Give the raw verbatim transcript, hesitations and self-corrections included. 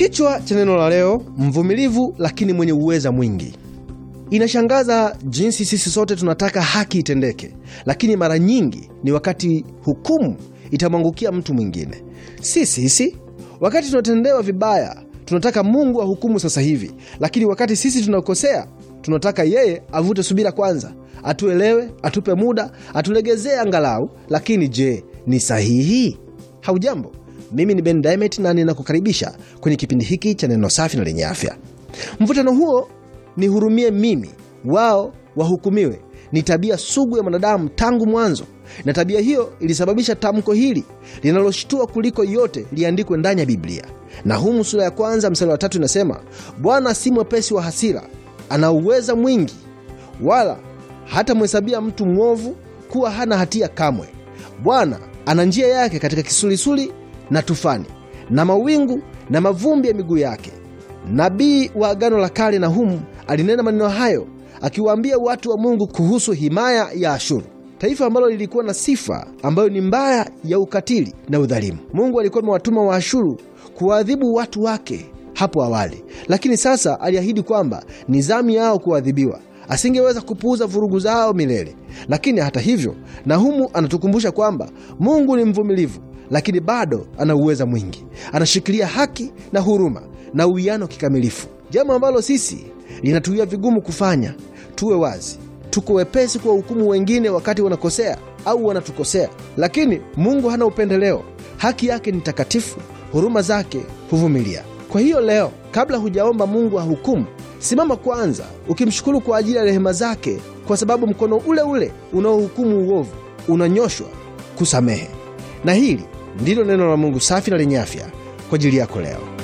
Kichwa cha neno la leo, mvumilivu lakini mwenye uweza mwingi. Inashangaza jinsi sisi sote tunataka haki itendeke, lakini mara nyingi ni wakati hukumu itamwangukia mtu mwingine. Sisi sisi wakati tunatendewa vibaya tunataka Mungu ahukumu sasa hivi, lakini wakati sisi tunakosea tunataka yeye avute subira kwanza, atuelewe, atupe muda, atulegezee angalau. Lakini je, ni sahihi? Haujambo, mimi ni Ben Diamond na ninakukaribisha kwenye kipindi hiki cha neno safi na lenye afya. Mvutano huo ni hurumie mimi, wao wahukumiwe ni tabia sugu ya mwanadamu tangu mwanzo, na tabia hiyo ilisababisha tamko hili linaloshtua kuliko yote liandikwe ndani ya Biblia. Nahumu sura ya kwanza mstari wa tatu inasema, Bwana si mwepesi wa hasira, ana uweza mwingi, wala hata mhesabia mtu mwovu kuwa hana hatia kamwe. Bwana ana njia yake katika kisulisuli na tufani, na mawingu na mavumbi ya miguu yake. Nabii wa Agano la Kale Nahumu alinena maneno hayo akiwaambia watu wa Mungu kuhusu himaya ya Ashuru, taifa ambalo lilikuwa na sifa ambayo ni mbaya ya ukatili na udhalimu. Mungu alikuwa amewatuma wa Ashuru kuadhibu watu wake hapo awali, lakini sasa aliahidi kwamba ni zamu yao kuadhibiwa. Asingeweza kupuuza vurugu zao milele. Lakini hata hivyo, Nahumu anatukumbusha kwamba Mungu ni mvumilivu, lakini bado ana uweza mwingi. Anashikilia haki na huruma na uwiano kikamilifu, jambo ambalo sisi linatuia vigumu kufanya. Tuwe wazi, tuko wepesi kwa hukumu wengine wakati wanakosea au wanatukosea, lakini Mungu hana upendeleo. Haki yake ni takatifu, huruma zake huvumilia. Kwa hiyo leo, kabla hujaomba Mungu ahukumu, simama kwanza ukimshukuru kwa ajili ya rehema zake, kwa sababu mkono ule ule unaohukumu uovu unanyoshwa kusamehe. Na hili ndilo neno la Mungu safi na lenye afya kwa ajili yako leo.